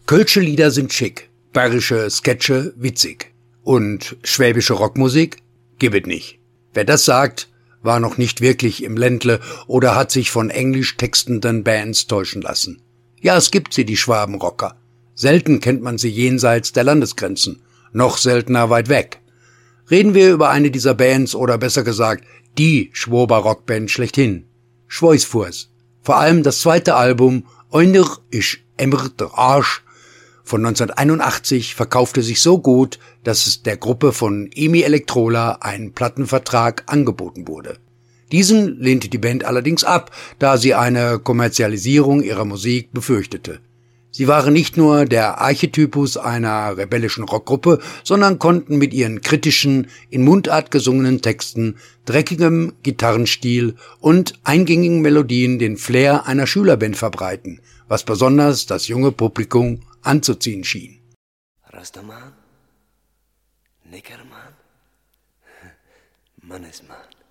Kölsche Lieder sind schick, bayerische Sketche witzig. Und schwäbische Rockmusik? Gibt nicht. Wer das sagt, war noch nicht wirklich im Ländle oder hat sich von englisch textenden Bands täuschen lassen. Ja, es gibt sie, die Schwabenrocker. Selten kennt man sie jenseits der Landesgrenzen, noch seltener weit weg. Reden wir über eine dieser Bands oder besser gesagt, die Schwober Rockband schlechthin. Schwoisfurs. Vor allem das zweite Album Einer isch emmer der Arsch von 1981 verkaufte sich so gut, dass es der Gruppe von EMI Elektrola einen Plattenvertrag angeboten wurde. Diesen lehnte die Band allerdings ab, da sie eine Kommerzialisierung ihrer Musik befürchtete. Sie waren nicht nur der Archetypus einer rebellischen Rockgruppe, sondern konnten mit ihren kritischen, in Mundart gesungenen Texten, dreckigem Gitarrenstil und eingängigen Melodien den Flair einer Schülerband verbreiten, was besonders das junge Publikum anzuziehen schien. Rastaman, Nickerman, Mannesmann.